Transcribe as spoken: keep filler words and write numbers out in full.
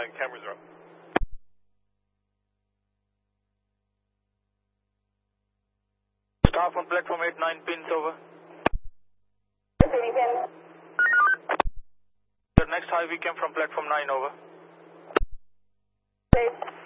nine, cameras are up. Staff on platform eight nine, pins over. The next high we came from platform nine over. Eight.